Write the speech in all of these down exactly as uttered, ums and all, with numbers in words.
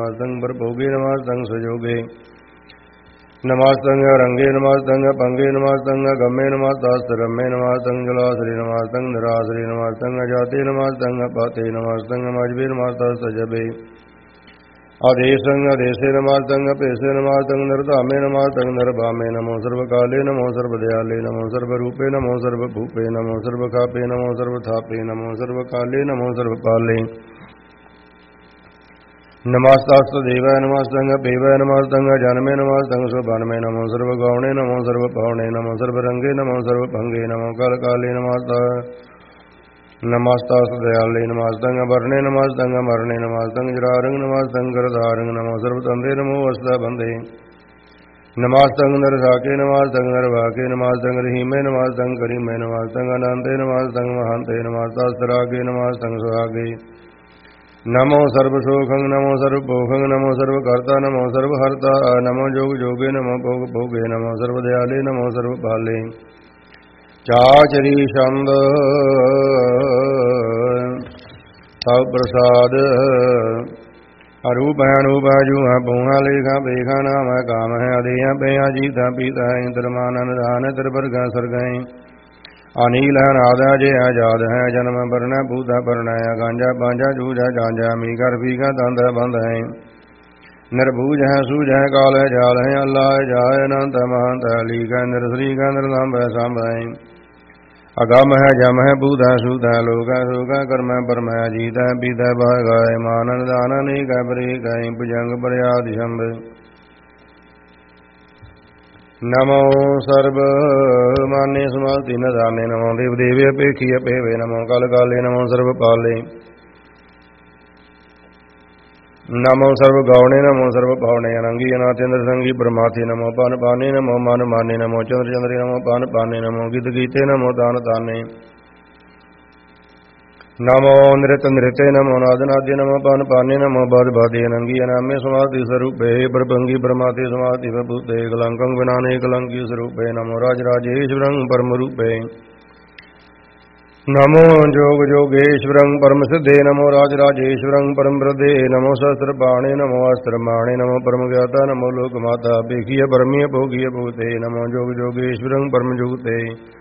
नमस्तंग भरभोगे नमस्तंग सुयोगे नमस्तंग रंगे नमस्तंग पंगे नमस्तंग गम्मे नमस्तास्त्रम्मे नमस्तंग जलाश्री नमस्तंग निराश्री नमस्तंग जाते नमस्तंग पाते नमस्तंग मजबे नमस्तास्तजबे आदेशंग आदेशे नमस्तंग पेशे नमस्तंग नरधामे नमस्तंग नरभामे नमो सर्वकाले नमो सर्वदयाले नमो सर्वरूपे नमो सर्वभूपे नमो सर्वकापे नमो सर्वथापे नमो सर्वकाले नमो सर्वपाले नमस्तास्तु देवाय नमस्तंग पेवाय नमस्तंग जन्मे नमस्तंग सुभानमे नमो सर्वगौणे नमो सर्वपावणे नमो सर्वरंगे नमो सर्वभंगे नमो कालकाले नमस्ता नमस्तास्तु दयाले नमस्तंग वर्णे नमस्तंग मरणे नमस्तंग जरारंग नमस्तंग करधारंग नमो सर्वतंदे नमो वस्ता बंदे नमस्तंग नरसाके नमस्तंग नरवाके नमस्तंग रहीमे नमस्तंग करीमे नमस्तंग अनंते नमस्तंग महांते नमस्तास्तरागे नमस्तंग सुहागे नमो सर्वसुखं नमो सर्वभोगं नमो सर्वकर्ता नमो सर्वहर्ता नमो जोग जोगे नमो भोग भोगे नमो सर्वदयाले नमो सर्वपाले चाचरी छंद तव प्रसाद अरूप है अनूप है जूहा पूहा लेखा बेखा नाम है काम है अधेया पेया जीता पीता है इंद्रमान अनुदान त्रिवर्गा सर्गय अनिल है नाद है जय आजाद है जन्म वर्ण भूत वर्ण है गांजा पांजा जूझा झांझा मीकर पीका दंद बंद है निर्भूज है सूझ है काल है जाल है अल्लाह है जाय अनंत महंत है लीक है निर्श्री का निर्लंब है सांब है अगम है जम है भूत है सूत है लोक है शोक है कर्म है परम है जीत है पीत है भाग है मानन दान अनेक है परेक है भुजंग प्रयाद शंभ नमो सर्व मान्य समाधि न दाने नमो देव देवी अपेक्षी अपेवे नमो काल काले नमो सर्व पाले नमो सर्व गौणे नमो सर्व पावने अनंगी अनाथेन्द्र संगी प्रमाथे नमो पान पाने नमो मान माने नमो चंद्र चंद्रे नमो पान पाने नमो गीत गीते नमो दान ताने नमो नृत नृत्य नमो नाद नाद्य नमो पान पाने नमो बाद बादे अनंगी अनाम्य समाधि स्वरूपे प्रभंगी प्रमाते समाधि भूते कलंकं विनाने कलंकी स्वरूपे नमो राज राजेश्वरं परम रूपे नमो जोग जोगेश्वरं परम सिद्धे नमो राज राजेश्वरं परम प्रदे नमो सहस्र पाणे नमो अस्त्र माणे नमो परम ज्ञाता नमो लोक माता बेखिय परमीय भोगिय भूते नमो जोग जोगेश्वरं परम जुगते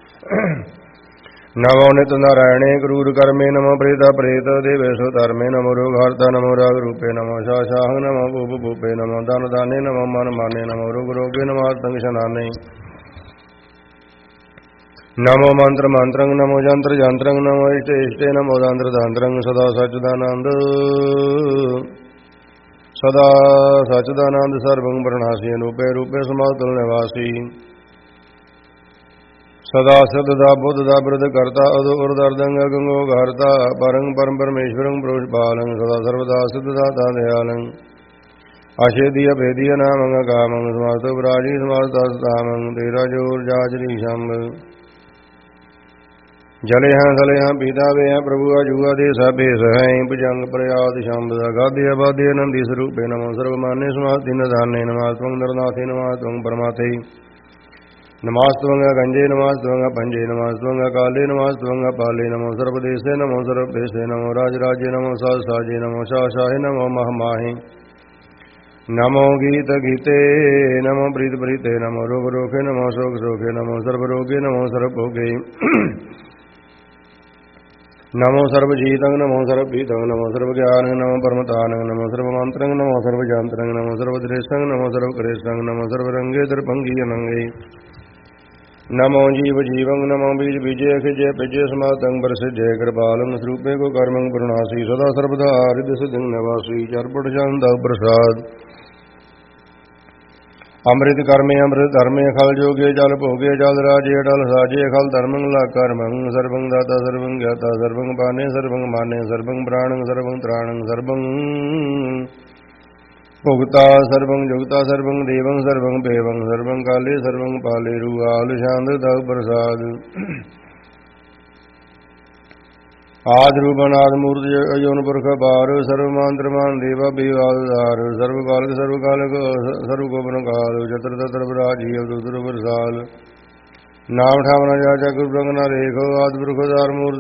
नमो नित नारायणे क्रूर कर्मे नमो प्रेता प्रेत देवेशो धर्मे नमो रोगार्ता नमो राग रूपे नमो शाशाह नमो भूप भूपे नमो दान दाने नमो मन माने नमो रोग रोगे नमो आतंक शनाने नमो मंत्र मंत्रं नमो जंत्र जंत्रं नमो इष्ट इष्टे नमो दांत्र दांत्रं सदा सच्चिदानंद सदा सच्चिदानंद सर्वं प्रणासी रूपे रूपे समातुल निवासी सदा सदा बुद्धदा बुद्ध करता अदो उर्दर्दंग गंगो घरता परं परम परमेश्वरं प्रोषपालं सदा सर्वदा सिद्धदाता दयालं अशेदीय भेदीय नामं कामं समास्तो विराजी समास्तामं तेरा जोर जाजरी शंभ जले हैं सले हैं पीता वे हैं प्रभु अजुआ दे सबेस हैं भुजंग प्रयाद शंभ गाद्य बाद्य नंदी स्वरूपे नमो सर्वमान्य समाधि निधाने नमास्त्वं नरनाथे नमास्त्वं परमाते नमास्त्वंग गंजे नमास्त्वंग पंजे नमास्त्वंग काले नमास्त्वंग पाले नमो सर्वदेशे नमो सर्वदेशे नमो राजराज्य नमो साजे नमो शाशाहे नमो महमाहे नमो गीत गीते नमो प्रीत प्रीते नमो रोग रोगे नमो शोक शोके नमो सर्वरोगे नमो सर्वभोगे नमो सर्वजीतं नमो सर्वपीतं नमो सर्वज्ञानं नमो परमतानं नमो सर्वमन्त्रं नमो सर्वजन्त्रं नमो सर्वदृष्टं नमो सर्वकृष्णं नमो सर्वरंगे दर्पंगी अनंगे नमो जीव जीवं नमो बीज बीजे खिजे पिजे समातं प्रसिद्धे कृपालं स्वरूपे को कर्मं पुरणासी सदा सर्वदा हृदय सिद्धं नवासी चर्पट शांत प्रसाद अमृत कर्मे अमृत धर्मे खल जोगे जल भोगे जल राजे अटल साजे खल धर्मं ला कर्मं सर्वं दाता सर्वं ज्ञाता सर्वं पाने सर्वं माने सर्वं प्राणं सर्वं त्राणं सर्वं भुगता सर्वं जुगता सर्वं देवं सर्वं पेवं सर्वं काले सर्वं पाले रुआल शांत दव प्रसाद आद रूपनाद मूर्ति अयोन पुरख पार सर्वमांत्रमान देवा बेवादार सर्वकाल सर्वकाल सर्वगोपन काल जत्र तत्र राजीव रुद्र प्रसाद नाम ठावना जा गुरु ब्रह्मना रेखो आद पुरख मूर्ति